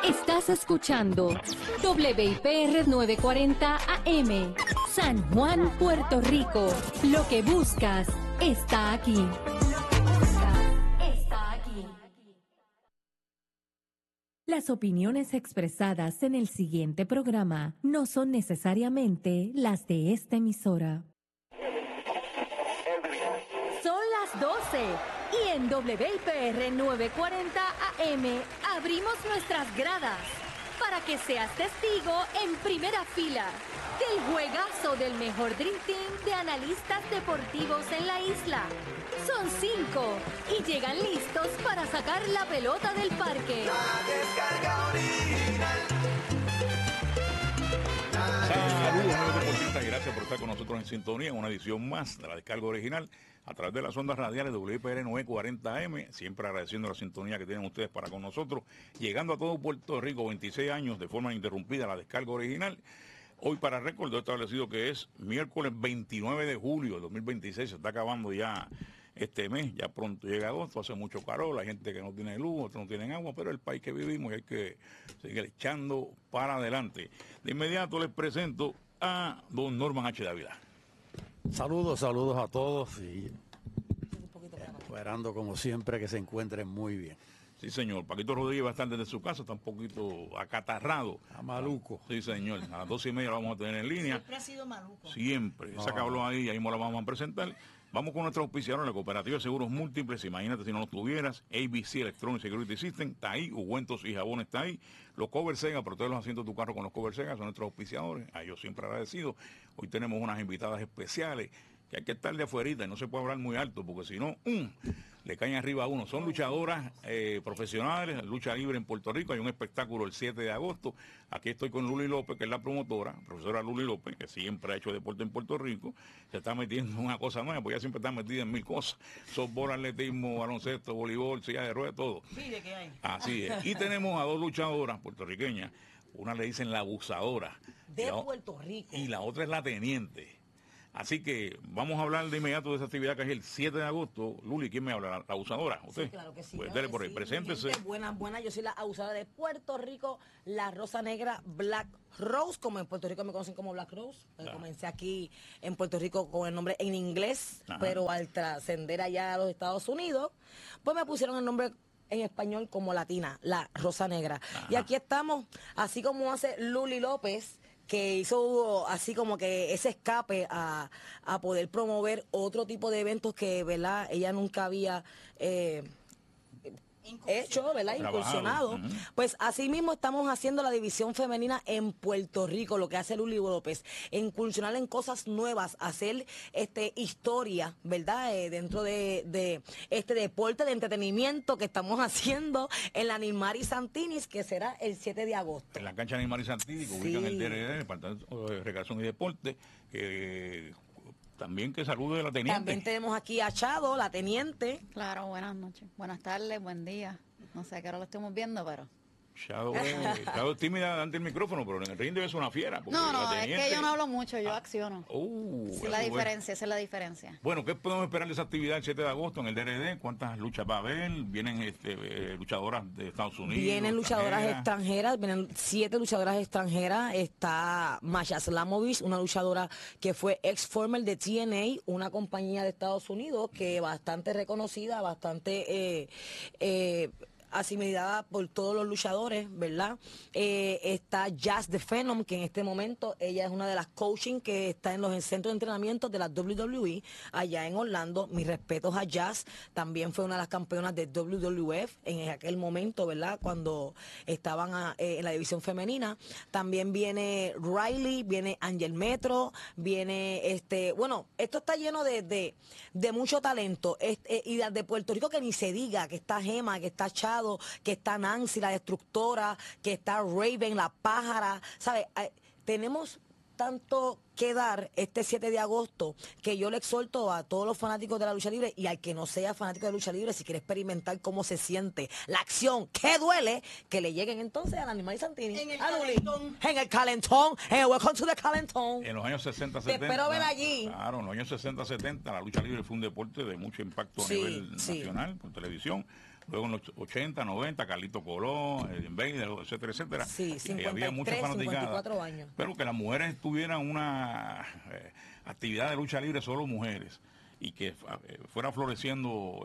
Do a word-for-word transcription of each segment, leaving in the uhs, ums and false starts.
Estás escuchando W I P R novecientos cuarenta A M, San Juan, Puerto Rico. Lo que buscas está aquí. Está aquí. Las opiniones expresadas en el siguiente programa no son necesariamente las de esta emisora. Son las doce y en W I P R novecientos cuarenta A M abrimos nuestras gradas para que seas testigo en primera fila del juegazo del mejor Dream Team de analistas deportivos en la isla. Son cinco y llegan listos para sacar la pelota del parque. La descarga original. Saludos amigos deportistas y gracias por estar con nosotros en sintonía en una edición más de la descarga original a través de las ondas radiales W I P R novecientos cuarenta A M, siempre agradeciendo la sintonía que tienen ustedes para con nosotros, llegando a todo Puerto Rico, veintiséis años de forma ininterrumpida la descarga original. Hoy para récord he establecido que es miércoles veintinueve de julio de dos mil veintiséis, se está acabando ya este mes, ya pronto llega agosto, hace mucho calor, la gente que no tiene luz, otros no tienen agua, pero el país que vivimos hay que seguir echando para adelante. De inmediato les presento a don Norman H. Dávila. Saludos, saludos a todos y esperando como siempre que se encuentren muy bien. Sí, señor. Paquito Rodríguez va a estar desde su casa, está un poquito acatarrado. A maluco. Sí, señor. A las doce y media lo vamos a tener en línea. Siempre ha sido maluco. Siempre. No. Esa que habló ahí, ahí mismo la vamos a presentar. Vamos con nuestro auspiciador, la Cooperativa de Seguros Múltiples. Imagínate si no lo tuvieras. A B C Electronic Security System está ahí. Ungüentos y Jabón está ahí. Los Cover Sega, proteger los asientos de tu carro con los Cover Sega, son nuestros auspiciadores. A ellos siempre agradecidos. Hoy tenemos unas invitadas especiales que hay que estar de afuerita y no se puede hablar muy alto porque si no, um, le caen arriba a uno. Son luchadoras eh, profesionales, lucha libre en Puerto Rico. Hay un espectáculo el siete de agosto. Aquí estoy con Luli López, que es la promotora, profesora Luli López, que siempre ha hecho deporte en Puerto Rico. Se está metiendo en una cosa nueva, porque ella siempre está metida en mil cosas. Softball, atletismo, baloncesto, voleibol, silla de ruedas, todo. Pide que hay. Así es. Y tenemos a dos luchadoras puertorriqueñas. Una le dicen la abusadora. De y la, Puerto Rico. Y la otra es la teniente. Así que vamos a hablar de inmediato de esa actividad que es el siete de agosto. Luli, ¿quién me habla? ¿La, la abusadora? ¿Usted? Sí, claro que sí. Pues claro dale que por ahí, sí. preséntese. Gente, buenas, buenas. Yo soy la abusadora de Puerto Rico, la Rosa Negra Black Rose, como en Puerto Rico me conocen como Black Rose. Claro. Comencé aquí en Puerto Rico con el nombre en inglés, Ajá. pero al trascender allá a los Estados Unidos, pues me pusieron el nombre en español como latina, la Rosa Negra. Ajá. Y aquí estamos, así como hace Luli López, que hizo así como que ese escape a, a poder promover otro tipo de eventos que, ¿verdad? Ella nunca había eh, hecho, ¿verdad? Trabajado. Incursionado. Ujú. Pues así mismo estamos haciendo la división femenina en Puerto Rico, lo que hace Luli López, incursionar en cosas nuevas, hacer este historia, ¿verdad? Eh, dentro de, de este deporte de entretenimiento que estamos haciendo en la Nilmari Santinis, que será el siete de agosto. En la cancha de Neymar y Santini, que Sí. ubican el D R D, el Departamento de Recreación y Deporte, que también que salude a la teniente. También tenemos aquí a Chado, la teniente. Claro, buenas noches. Buenas tardes, buen día. No sé a qué hora lo estamos viendo, pero... Shadow, eh, Shadow es tímida ante el micrófono, pero en el ring debe ser una fiera. porque No, no, la es teniente- que yo no hablo mucho, yo acciono. Uh, Esa es la eso es. diferencia, esa es la diferencia. Bueno, ¿qué podemos esperar de esa actividad el siete de agosto en el D R D? ¿Cuántas luchas va a haber? ¿Vienen este, eh, luchadoras de Estados Unidos? Vienen luchadoras extranjeras? extranjeras, vienen siete luchadoras extranjeras. Está Masha Slamovich, una luchadora que fue ex former de T N A, una compañía de Estados Unidos que bastante reconocida, bastante eh, eh, asimilada por todos los luchadores, ¿verdad? Eh, está Jazz the Phenom, que en este momento ella es una de las coaching que está en los centros de entrenamiento de la W W E allá en Orlando. Mis respetos a Jazz, también fue una de las campeonas de W W F en aquel momento, ¿verdad? Cuando estaban a- eh, en la división femenina. También viene Riley, viene Angel Metro, viene este, bueno, esto está lleno de, de, de mucho talento. Este, y de Puerto Rico que ni se diga, que está Gema, que está Chad, que está Nancy, la destructora, que está Raven, la pájara, ¿sabes? Eh, tenemos tanto que dar este siete de agosto que yo le exhorto a todos los fanáticos de la lucha libre y al que no sea fanático de lucha libre, si quiere experimentar cómo se siente la acción, que duele, que le lleguen entonces a la Animal Santini. En el a Luli. calentón. En el calentón. En el Welcome to the Calentón. En los años sesenta, Te setenta. espero ver allí. Claro, en los años sesenta, setenta, la lucha libre fue un deporte de mucho impacto a Sí, nivel sí. nacional, por televisión. luego en los ochenta, noventa, Carlito Colón, el Invader, etcétera, etcétera. Sí, y cincuenta y había muchas tres, fanaticadas. cincuenta y cuatro años. Pero que las mujeres tuvieran una eh, actividad de lucha libre solo mujeres y que eh, fuera floreciendo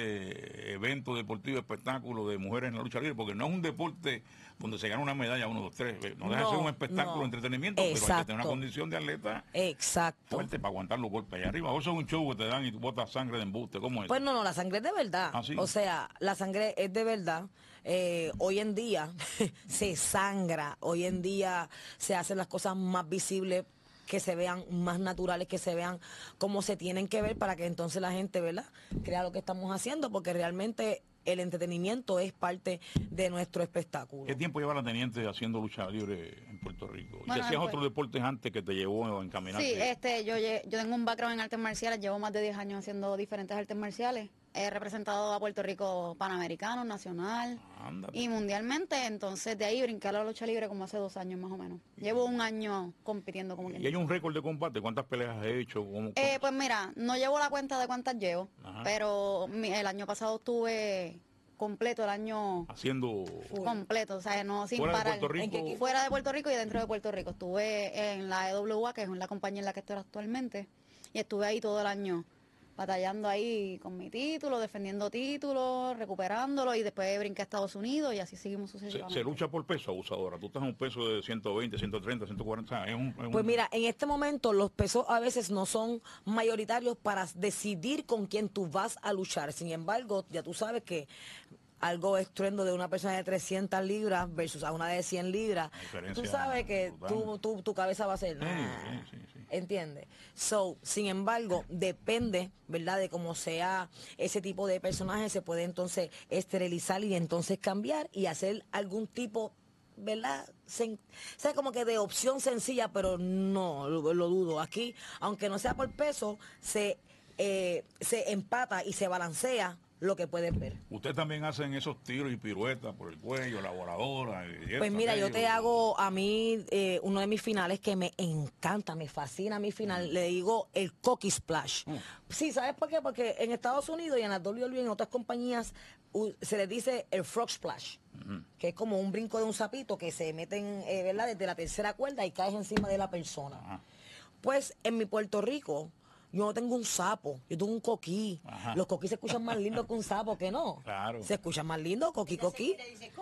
ese evento deportivo, espectáculo de mujeres en la lucha libre, porque no es un deporte donde se gana una medalla, uno, dos, tres, no deja de No, ser un espectáculo no. de entretenimiento, pero hay que Exacto. tener una condición de atleta Exacto. fuerte para aguantar los golpes allá arriba. O eso es un show que te dan y tú botas sangre de embuste, ¿cómo es? Pues no, no, la sangre es de verdad. ¿Ah, sí? O sea, la sangre es de verdad. Eh, hoy en día se sangra, hoy en día se hacen las cosas más visibles, que se vean más naturales, que se vean como se tienen que ver para que entonces la gente, ¿verdad?, crea lo que estamos haciendo, porque realmente el entretenimiento es parte de nuestro espectáculo. ¿Qué tiempo lleva la teniente haciendo lucha libre en Puerto Rico? ¿Y Bueno, hacías pues- otros deportes antes que te llevó a encaminarte? Sí, este, yo, lle- yo tengo un background en artes marciales, llevo más de diez años haciendo diferentes artes marciales. He representado a Puerto Rico panamericano, nacional Ándate. y mundialmente, entonces de ahí brinqué a la lucha libre como hace dos años más o menos. Llevo un año compitiendo como quien ¿Y hay dice. un récord de combate? ¿Cuántas peleas has hecho? ¿Cómo- Eh, pues mira, no llevo la cuenta de cuántas llevo, Ajá. pero mi- el año pasado estuve completo, el año haciendo completo, o sea, no sin fuera de parar. Puerto ¿En qué Rico? equipo? Fuera de Puerto Rico y dentro de Puerto Rico. Estuve en la E W A, que es la compañía en la que estoy actualmente, y estuve ahí todo el año batallando ahí con mi título, defendiendo títulos, recuperándolo, y después brinqué a Estados Unidos y así seguimos Se, sucesivamente. se lucha por peso, abusadora. Tú estás en un peso de ciento veinte, ciento treinta, ciento cuarenta. O sea, es un, es un- Pues mira, en este momento los pesos a veces no son mayoritarios para decidir con quién tú vas a luchar. Sin embargo, ya tú sabes que algo estruendo de una persona de trescientas libras versus a una de cien libras, diferencia tú sabes que brutal. tú, tú- tu cabeza va a ser... Sí, "Nah". sí, sí, sí. ¿Entiendes? So, sin embargo, depende, ¿verdad?, de cómo sea ese tipo de personaje, se puede entonces esterilizar y entonces cambiar y hacer algún tipo, ¿verdad? Sen- o sea, como que de opción sencilla, pero no, lo, lo dudo. Aquí, aunque no sea por peso, se, eh, se empata y se balancea lo que puedes ver. Ustedes también hacen esos tiros y piruetas por el cuello, la voladora. y Pues esto, mira, yo te aquello. hago a mí eh, uno de mis finales que me encanta, me fascina mi final, le digo el Cocky Splash. Sí, ¿sabes por qué? Porque en Estados Unidos y en la W W E y en otras compañías u- se les dice el Frog Splash, que es como un brinco de un sapito que se meten, eh, ¿verdad?, desde la tercera cuerda y caes encima de la persona. Ajá. Pues en mi Puerto Rico yo no tengo un sapo, yo tengo un coquí. Ajá. Los coquís se escuchan más lindos que un sapo, ¿que no? Claro. Se escuchan más lindos, coquí, coquí.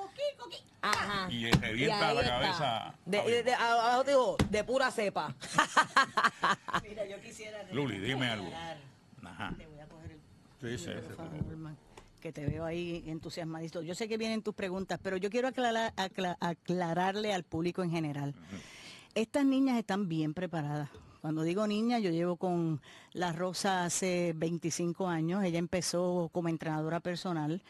Ajá. Y le revienta ahí la está. cabeza. De, a de- de- abajo te digo, de pura cepa. Mira, yo quisiera... Luli, dime algo. Ajá. Te voy a coger el Sí, sí, por sí, favor, Norman, que te veo ahí entusiasmadito. Yo sé que vienen tus preguntas, pero yo quiero aclarar, acla- aclararle al público en general. Estas niñas están bien preparadas. Cuando digo niña, yo llevo con La Rosa hace veinticinco años. Ella empezó como entrenadora personal.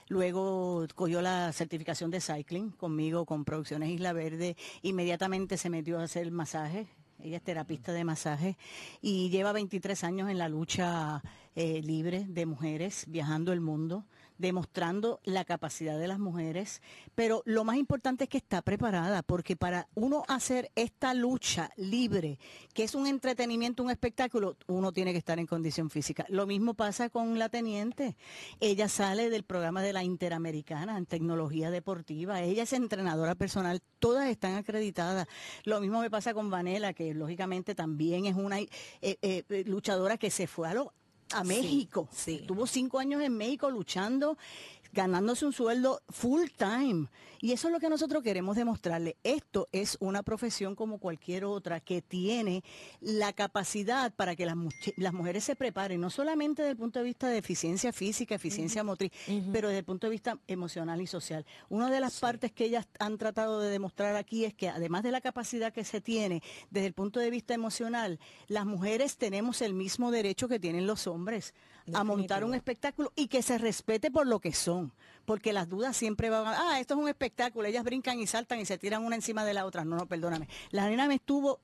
Luego cogió la certificación de cycling conmigo, con Producciones Isla Verde. Inmediatamente se metió a hacer masaje. Ella es terapista de masaje y lleva veintitrés años en la lucha eh, libre de mujeres, viajando el mundo, demostrando la capacidad de las mujeres. Pero lo más importante es que está preparada, porque para uno hacer esta lucha libre, que es un entretenimiento, un espectáculo, uno tiene que estar en condición física. Lo mismo pasa con la teniente. Ella sale del programa de la Interamericana en tecnología deportiva. Ella es entrenadora personal. Todas están acreditadas. Lo mismo me pasa con Vanela, que lógicamente también es una eh, eh, luchadora que se fue a, lo, a Sí, México. sí. Estuvo cinco años en México luchando, ganándose un sueldo full time. Y eso es lo que nosotros queremos demostrarle. Esto es una profesión como cualquier otra que tiene la capacidad para que las, much- las mujeres se preparen, no solamente desde el punto de vista de eficiencia física, eficiencia motriz, pero desde el punto de vista emocional y social. Una de las partes que ellas han tratado de demostrar aquí es que además de la capacidad que se tiene desde el punto de vista emocional, las mujeres tenemos el mismo derecho que tienen los hombres a montar un Definitivo. espectáculo y que se respete por lo que son, porque las dudas siempre van a, ah, esto es un espectáculo, ellas brincan y saltan y se tiran una encima de la otra. No, no, perdóname. La nena me estuvo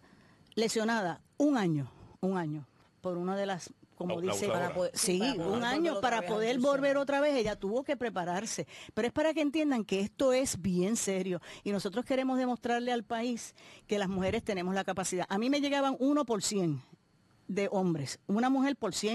lesionada un año, un año, por una de las, como La- la dice, usadora. para poder- sí, para poder un volver año otra para vez a poder funcionar. volver otra vez, ella tuvo que prepararse. Pero es para que entiendan que esto es bien serio y nosotros queremos demostrarle al país que las mujeres tenemos la capacidad. A mí me llegaban uno por cien de hombres, una mujer por cien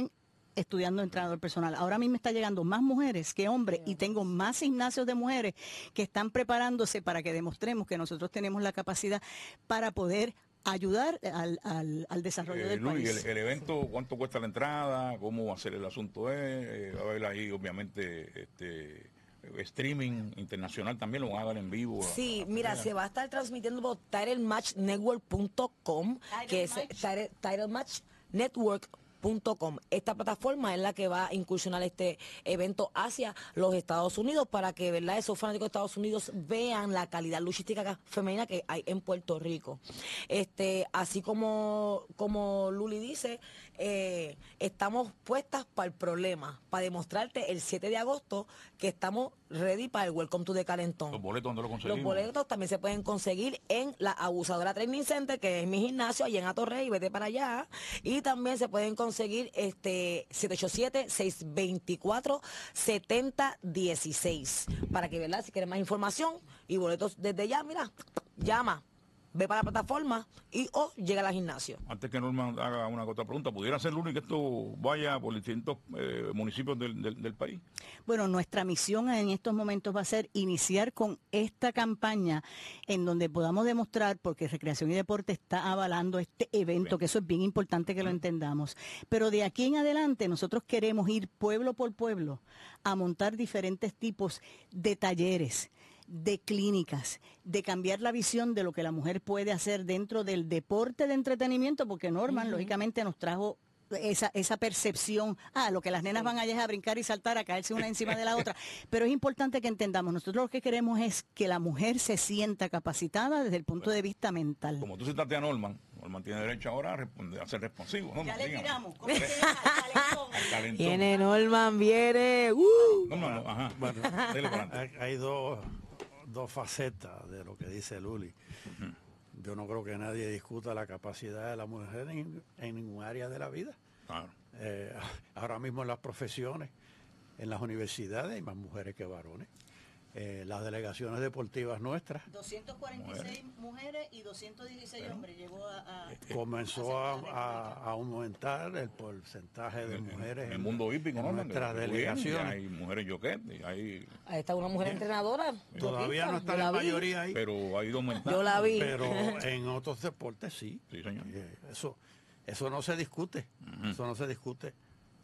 estudiando entrenador personal. Ahora a mí me está llegando más mujeres que hombres y tengo más gimnasios de mujeres que están preparándose para que demostremos que nosotros tenemos la capacidad para poder ayudar al, al, al desarrollo Eh, del Luis, país. el, el evento, ¿cuánto cuesta la entrada? ¿Cómo va a ser el asunto? Es, eh, va a haber ahí, obviamente, este streaming internacional también, lo van a dar en vivo. Sí, a- a- mira, se va a estar transmitiendo por title match network punto com, que es title, title match network punto com. Esta plataforma es la que va a incursionar este evento hacia los Estados Unidos para que, ¿verdad?, esos fanáticos de Estados Unidos vean la calidad luchística femenina que hay en Puerto Rico. Este, así como, como Luli dice, eh, estamos puestas para el problema, para demostrarte el siete de agosto que estamos ready para el Welcome to the Calentón. Los boletos, ¿dónde lo conseguimos? Los boletos también se pueden conseguir en la Abusadora Training Center, que es mi gimnasio, allí en Atorrey, vete para allá. Y también se pueden conseguir este siete ocho siete, seis dos cuatro, siete cero uno seis. Para que, ¿verdad?, si quieres más información y boletos desde ya, mira, llama, ve para la plataforma y o llega al gimnasio. Antes que Norma haga una otra pregunta, ¿pudiera ser, Luli, que esto vaya por distintos eh, municipios del, del, del país? Bueno, nuestra misión en estos momentos va a ser iniciar con esta campaña en donde podamos demostrar, porque Recreación y Deporte está avalando este evento, que eso es bien importante que lo entendamos. Pero de aquí en adelante nosotros queremos ir pueblo por pueblo a montar diferentes tipos de talleres, de clínicas, de cambiar la visión de lo que la mujer puede hacer dentro del deporte de entretenimiento, porque Norman, uh-huh, lógicamente nos trajo esa, esa percepción, ah, lo que las nenas van allá es a brincar y saltar, a caerse una encima de la otra. Pero es importante que entendamos, nosotros lo que queremos es que la mujer se sienta capacitada desde el punto de vista mental. Como tú citaste a Norman, Norman tiene derecho ahora a, responder, a ser responsivo, ¿no? Ya le Dígame. tiramos. ¿Cómo se llama? Al calentón. Al calentón. Viene Norman, viene. Uh. No, no, no, ajá. Bueno, Dele para adelante. hay, hay dos, dos facetas de lo que dice Luli. Ujú. Yo no creo que nadie discuta la capacidad de la mujer en, en ningún área de la vida. Claro. Eh, ahora mismo en las profesiones, en las universidades hay más mujeres que varones. Eh, las delegaciones deportivas nuestras doscientas cuarenta y seis mujeres y doscientos dieciséis hombres. Llegó a, a comenzó a, a- a aumentar el porcentaje de mujeres En el mundo hípico, en ¿no? nuestras Muy bien, delegaciones. Hay mujeres yoquet, y hay, Ahí está una mujer entrenadora. Todavía no está Yo la la vi. mayoría ahí, pero ha ido aumentando. Yo la vi. pero en otros deportes sí. Sí, señor. Eh, Eso, eso no se discute, eso no se discute,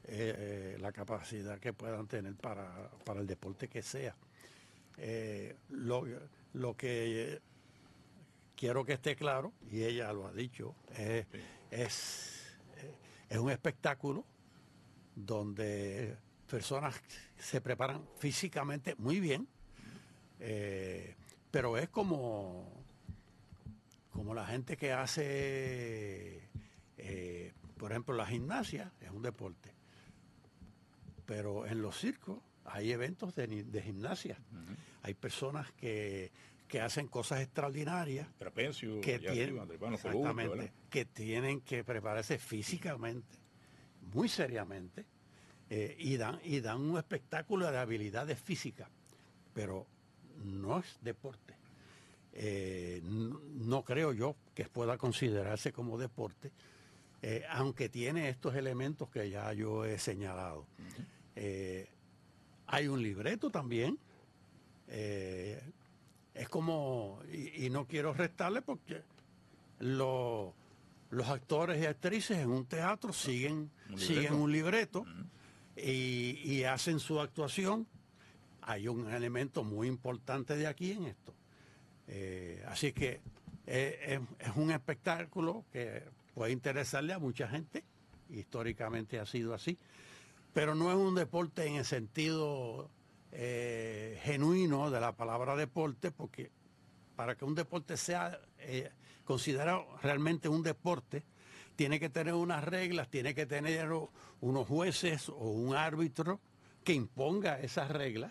eh, eh, la capacidad que puedan tener para, para el deporte que sea. Eh, lo, lo que eh, quiero que esté claro, y ella lo ha dicho, eh, es, eh, es un espectáculo donde personas se preparan físicamente muy bien, eh, pero es como, como la gente que hace, eh, por ejemplo, la gimnasia, es un deporte, pero en los circos hay eventos de, ni- de gimnasia. Hay personas que, que hacen cosas extraordinarias, Trapecio, que, allá tienen, arriba, trepan los columpios, exactamente, ¿verdad? que tienen que prepararse físicamente, muy seriamente, eh, y, dan, y dan un espectáculo de habilidades físicas, pero no es deporte. Eh, no, no creo yo que pueda considerarse como deporte, eh, aunque tiene estos elementos que ya yo he señalado. Eh, hay un libreto también. eh, es como, y, y no quiero restarle porque lo- los actores y actrices en un teatro siguen Un siguen libreto. un libreto y, y hacen su actuación. Hay un elemento muy importante de aquí en esto. Eh, así que eh, es, es un espectáculo que puede interesarle a mucha gente, históricamente ha sido así, pero no es un deporte en el sentido eh, genuino de la palabra deporte, porque para que un deporte sea eh, considerado realmente un deporte, tiene que tener unas reglas, tiene que tener o- unos jueces o un árbitro que imponga esas reglas,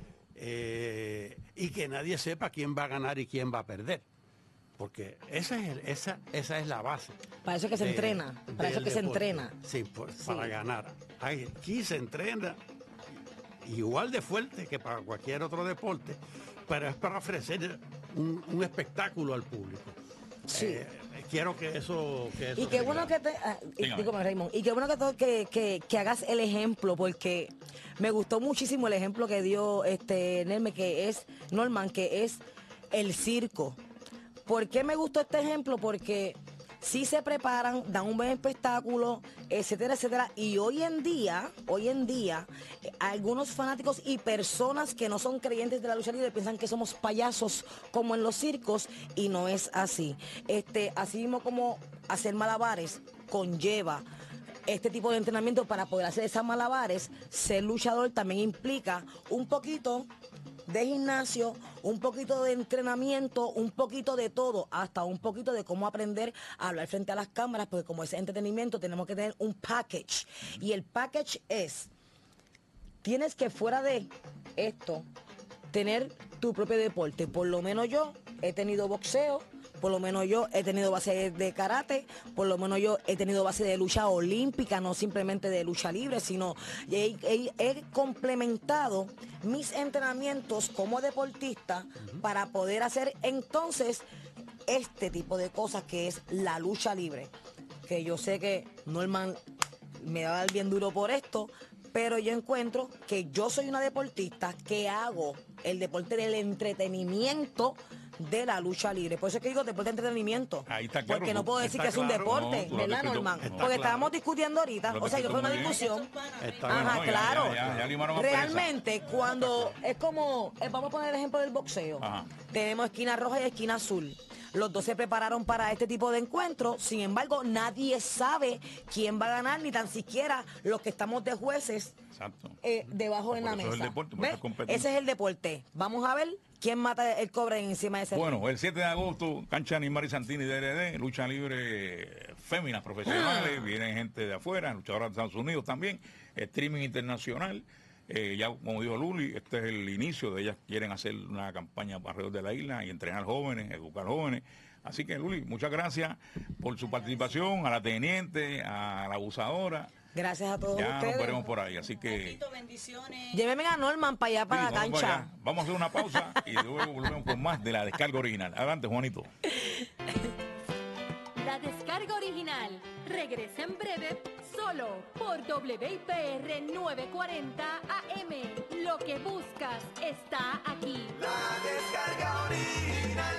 eh, y que nadie sepa quién va a ganar y quién va a perder. Porque esa es, el- esa, esa es la base. Para eso que se de- entrena, para eso del que se deporte. entrena. Sí, por- para ganar. Aquí se entrena igual de fuerte que para cualquier otro deporte, pero es para ofrecer un, un espectáculo al público. Sí. Eh, quiero que eso... Que eso Y qué se bueno haga. que te... ah, y- Dígame. dígame, Raymond. Y qué bueno que, to- que, que, que hagas el ejemplo, porque me gustó muchísimo el ejemplo que dio este Nelme, que es Norman, que es el circo. ¿Por qué me gustó este ejemplo? Porque sí se preparan, dan un buen espectáculo, etcétera, etcétera. Y hoy en día, hoy en día, eh, algunos fanáticos y personas que no son creyentes de la lucha libre piensan que somos payasos como en los circos, y no es así. Este, así mismo como hacer malabares conlleva este tipo de entrenamiento para poder hacer esas malabares, ser luchador también implica un poquito de gimnasio, un poquito de entrenamiento, un poquito de todo, hasta un poquito de cómo aprender a hablar frente a las cámaras, porque como es entretenimiento tenemos que tener un package. Y el package es, tienes que fuera de esto, tener tu propio deporte. Por lo menos yo he tenido boxeo, por lo menos yo he tenido base de karate, por lo menos yo he tenido base de lucha olímpica, no simplemente de lucha libre, sino he, he- he complementado mis entrenamientos como deportista para poder hacer entonces este tipo de cosas que es la lucha libre. Que yo sé que Norman me va a dar bien duro por esto, pero yo encuentro que yo soy una deportista que hago el deporte del entretenimiento de la lucha libre. Por eso es que digo deporte de entretenimiento. Ahí está claro, Porque no puedo decir está que es un claro, deporte, no, tú lo has ¿verdad, descrito, Norman? está Porque claro. estábamos discutiendo ahorita, Lo o sea, yo fue una descrito muy bien. discusión. Está Ajá, Bueno, ya- claro. ya- ya- ya limaron a presa. Realmente, cuando es como, eh, vamos a poner el ejemplo del boxeo. Ajá. Tenemos esquina roja y esquina azul. Los dos se prepararon para este tipo de encuentros, sin embargo, nadie sabe quién va a ganar, ni tan siquiera los que estamos de jueces Exacto. eh, debajo en Por la eso es mesa. el deporte, por ¿Ves? eso es competir. Ese es el deporte. Vamos a ver quién mata el cobre encima de ese. Bueno, el siete de agosto, cancha Animari Santini D L D, lucha libre féminas Ah. profesionales, vienen gente de afuera, luchadoras de Estados Unidos también, streaming internacional. Eh, ya como dijo Luli, este es el inicio de ellas, quieren hacer una campaña alrededor de la isla y entrenar jóvenes, educar jóvenes. Así que Luli, muchas gracias por su participación, a la teniente, a la abusadora. Gracias a todos Ya nos ustedes. veremos por ahí, así que... Besito, bendiciones. Llévenme a Norman para allá, para Sí, la vamos cancha. allá. Vamos a hacer una pausa y luego volvemos con más de la descarga original. Adelante, Juanito. La descarga original regresa en breve solo por W I P R novecientos cuarenta A M. Lo que buscas está aquí. La descarga original.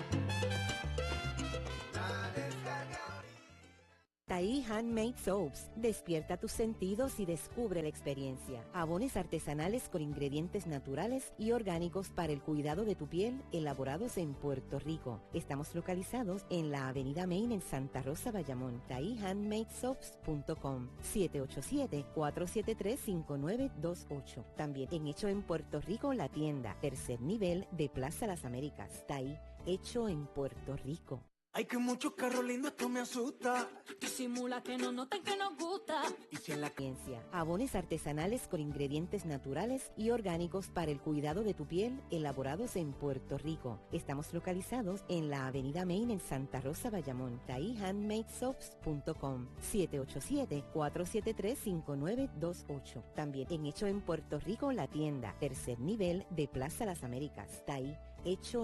La descarga original. Taí Handmade Soaps. Despierta tus sentidos y descubre la experiencia. Jabones artesanales con ingredientes naturales y orgánicos para el cuidado de tu piel, elaborados en Puerto Rico. Estamos localizados en la Avenida Main en Santa Rosa, Bayamón. taí handmade soaps punto com, siete ocho siete, cuatro siete tres, cinco nueve dos ocho. También en Hecho en Puerto Rico, la tienda, tercer nivel de Plaza Las Américas. Taí, hecho en Puerto Rico. Hay que muchos carros lindos, esto me asusta. Disimula que no noten que nos gusta. Y si en la Ciencia. Jabones artesanales con ingredientes naturales y orgánicos para el cuidado de tu piel, elaborados en Puerto Rico. Estamos localizados en la Avenida Main en Santa Rosa, Bayamón. taí handmade soaps punto com, siete ocho siete, cuatro siete tres, cinco nueve dos ocho. También en Hecho en Puerto Rico, la tienda, tercer nivel de Plaza Las Américas. Taí, hecho